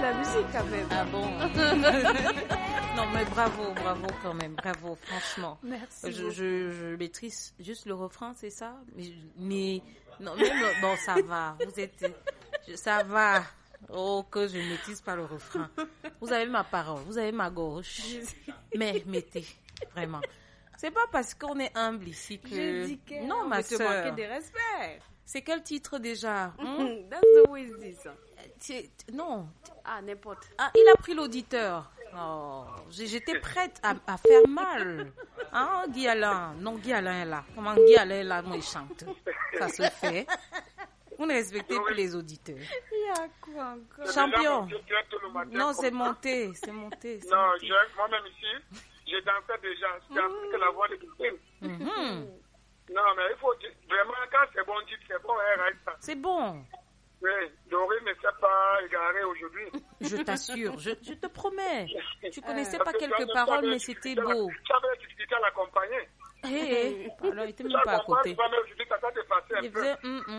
la musique quand même. Ah bon? Non, mais bravo quand même, bravo, franchement. Merci. Je maîtrise juste le refrain, c'est ça? Mais non, bon, ça va. Ça va. Oh, que je ne maîtrise pas le refrain. Vous avez ma parole, vous avez ma gauche. Mais mettez, vraiment. C'est pas parce qu'on est humble ici que... Je dis que non, ma te soeur. manquer de respect. C'est quel titre déjà? That's the way it is. Non. Ah, n'importe. Ah, il a pris l'auditeur. Oh, j'étais prête à faire mal. Hein, Guy Alain? Non, Guy Alain est là. Comment Guy Alain est là, moi, il chante. Ça se fait. Vous ne respectez plus les auditeurs. Il y a quoi encore? Champion. Déjà, Non, c'est monté. Non, moi-même ici, je dansais déjà. Je dansais que la voix de Christine. Non, mais il faut dire, vraiment, quand c'est bon, dites c'est bon, reste. C'est bon. Oui, Doré ne s'est pas égaré aujourd'hui. Je t'assure, je te promets. Tu connaissais pas quelques paroles, mais c'était beau. Tu avais la difficulté à l'accompagner. Alors, il était même pas à côté. Il faisait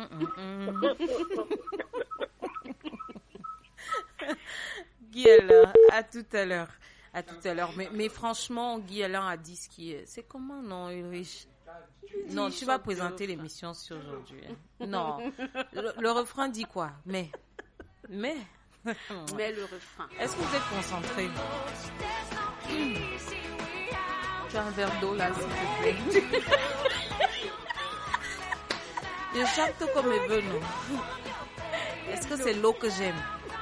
Guy Alain, à tout à l'heure. À tout à l'heure. Mais franchement, Guy Alain a dit ce qui est. C'est comment, non, Ulrich? Non, tu vas présenter l'émission sur aujourd'hui. Non. Le refrain dit quoi? Mais. Mais le refrain. Est-ce que vous êtes concentrés? Tu as un verre d'eau là, s'il te plaît. Je chante comme je veux, non? Est-ce que c'est l'eau que j'aime?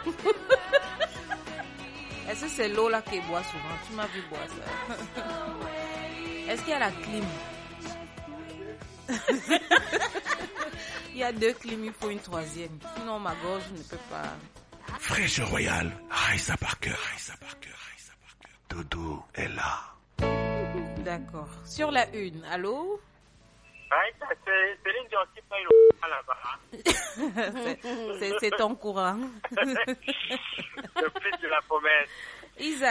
Est-ce que c'est l'eau là qu'il boit souvent? Tu m'as vu boire ça. Est-ce qu'il y a la clim? Il y a 2 clims, il faut une 3e. Sinon, ma gorge ne peut pas. Fraîche Royal, Raissa Parker. Doudou est là. D'accord. Sur la 1, allô? C'est Céline Dion qui paye le là-bas. C'est ton courant. Le fils de la promesse. Isa.